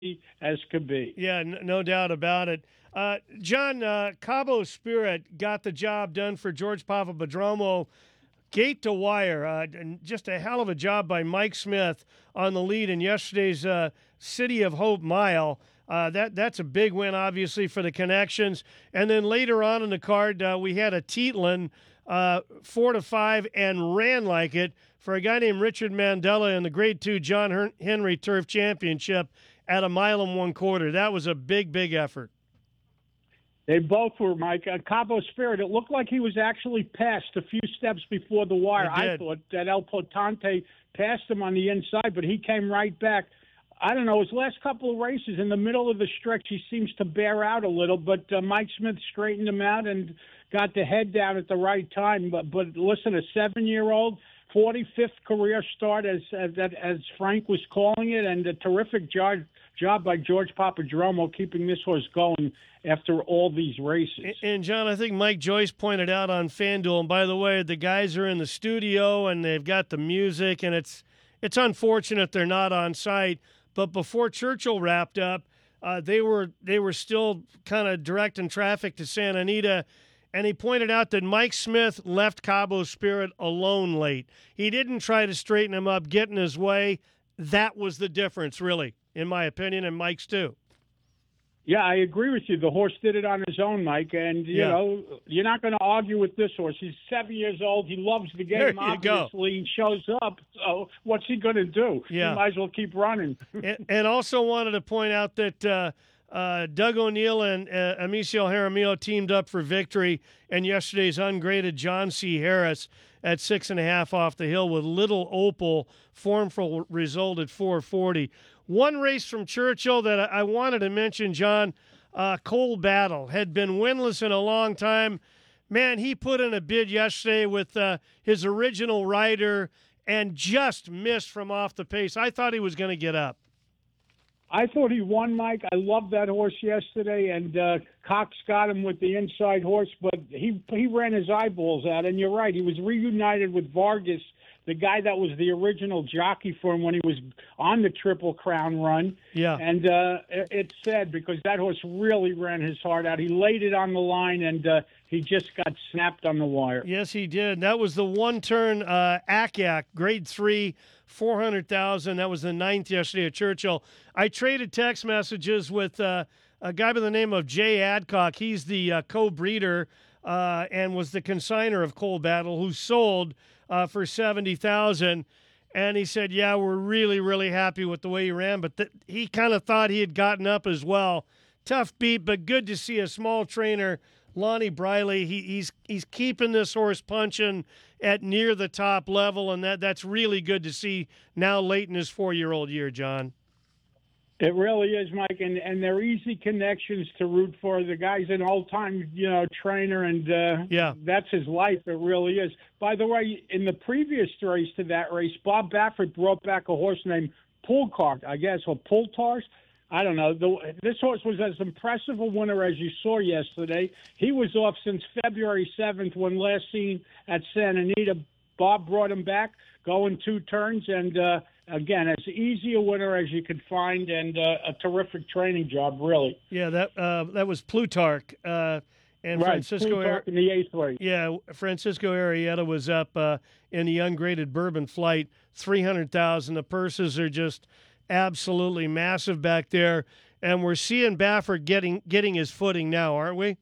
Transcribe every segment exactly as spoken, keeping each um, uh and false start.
as could be. Yeah, n- no doubt about it. Uh, John, uh, Cabo Spirit got the job done for George Papadromo, gate to wire. Uh, and just a hell of a job by Mike Smith on the lead in yesterday's uh, City of Hope Mile. Uh, that that's a big win, obviously, for the Connections. And then later on in the card, uh, we had a Tietlin uh, four to five and ran like it for a guy named Richard Mandela in the Grade Two John Hen- Henry Turf Championship at a mile and one quarter. That was a big, big effort. They both were, Mike. Uh, Cabo Spirit, it looked like he was actually passed a few steps before the wire. I thought that El Potente passed him on the inside, but he came right back. I don't know, his last couple of races, in the middle of the stretch, he seems to bear out a little, but uh, Mike Smith straightened him out and got the head down at the right time. But, but listen, a seven-year-old, forty-fifth career start, as, as as Frank was calling it, and a terrific job, job by George Papadromo keeping this horse going after all these races. And, John, I think Mike Joyce pointed out on FanDuel, and by the way, the guys are in the studio, and they've got the music, and it's it's unfortunate they're not on site. But before Churchill wrapped up, uh, they were they were still kind of directing traffic to Santa Anita, and he pointed out that Mike Smith left Cabo Spirit alone late. He didn't try to straighten him up, get in his way. That was the difference, really, in my opinion, and Mike's too. Yeah, I agree with you. The horse did it on his own, Mike, and, you yeah. know, you're not going to argue with this horse. He's seven years old. He loves the game, obviously. He shows up, so what's he going to do? Yeah. He might as well keep running. and, and also wanted to point out that uh, uh, Doug O'Neill and uh, Amicio Jaramillo teamed up for victory in yesterday's ungraded John C. Harris at six and a half off the hill with Little Opal, formful result at four forty. One race from Churchill that I wanted to mention, John, uh, Cole Battle, had been winless in a long time. Man, he put in a bid yesterday with uh, his original rider and just missed from off the pace. I thought he was going to get up. I thought he won, Mike. I loved that horse yesterday, and uh, Cox got him with the inside horse, but he he ran his eyeballs out. And you're right, he was reunited with Vargas, the guy that was the original jockey for him when he was on the Triple Crown run. Yeah. And uh, it, it's sad because that horse really ran his heart out. He laid it on the line, and uh, he just got snapped on the wire. Yes, he did. That was the one-turn uh, A C A C, grade three, four hundred thousand. That was the ninth yesterday at Churchill. I traded text messages with uh, a guy by the name of Jay Adcock. He's the uh, co-breeder uh, and was the consigner of Cole Battle, who sold uh, for seventy thousand. And he said, yeah, we're really, really happy with the way he ran, but th- he kind of thought he had gotten up as well. Tough beat, but good to see a small trainer, Lonnie Briley. He, he's he's keeping this horse punching at near the top level, and that that's really good to see now late in his four-year-old year, John. It really is, Mike, and, and they're easy connections to root for. The guy's an old-time, you know, trainer, and uh, yeah. that's his life. It really is. By the way, in the previous race to that race, Bob Baffert brought back a horse named Pulcart, I guess, or Pultars. I don't know. The, this horse was as impressive a winner as you saw yesterday. He was off since February seventh when last seen at Santa Anita. Bob brought him back, going two turns, and uh, again, as easy a winner as you could find, and uh, a terrific training job, really. Yeah, that uh, that was Plutarch uh, and right, Francisco. Plutarch in the eighth race. Yeah, Francisco Arrieta was up uh, in the ungraded Bourbon Flight, three hundred thousand. The purses are just absolutely massive back there, and we're seeing Baffert getting getting his footing now, aren't we?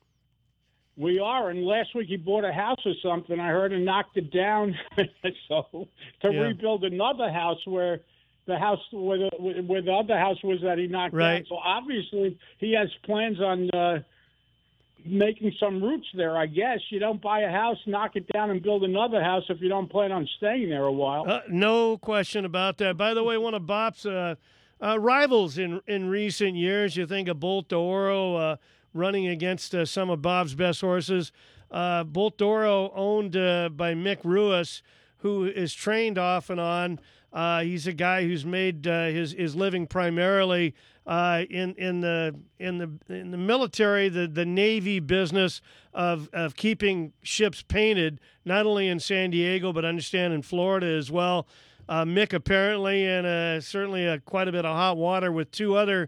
We are, and last week he bought a house or something. I heard and knocked it down, so to yeah. rebuild another house where the house where the, where the other house was that he knocked right. down. So obviously he has plans on uh, making some roots there. I guess you don't buy a house, knock it down, and build another house if you don't plan on staying there a while. Uh, no question about that. By the way, one of Bob's uh, uh, rivals in in recent years. You think of Bolt d'Oro. Uh, running against uh, some of Bob's best horses. Uh, Bolt d'Oro, owned uh, by Mick Ruiz, who is trained off and on. Uh, he's a guy who's made uh, his his living primarily uh, in in the in the in the military, the the Navy business of of keeping ships painted, not only in San Diego but I understand in Florida as well. Uh, Mick apparently in uh, certainly uh, quite a bit of hot water with two other